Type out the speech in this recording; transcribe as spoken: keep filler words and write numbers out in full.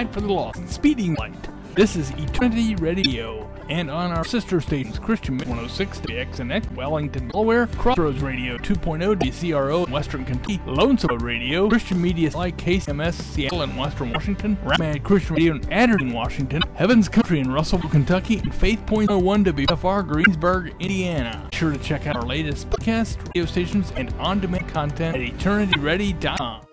Light for the Lost, Speeding Light. This is Eternity Radio. And on our sister stations, Christian one oh six W X N X, Wellington, Delaware, Crossroads Radio two point oh, W C R O in Western Kentucky, Lone Star Radio, Christian Media like K C M S, Seattle and Western Washington, Ramad Christian Radio in Adderton, Washington, Heaven's Country in Russellville, Kentucky, and Faith Point oh one W F R, Greensburg, Indiana. Be sure to check out our latest podcast, radio stations, and on-demand content at eternity ready dot com.